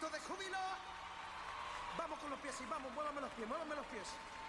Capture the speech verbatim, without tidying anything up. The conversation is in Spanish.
de júbilo. Vamos con los pies, sí, vamos, muévame los pies, muévame los pies.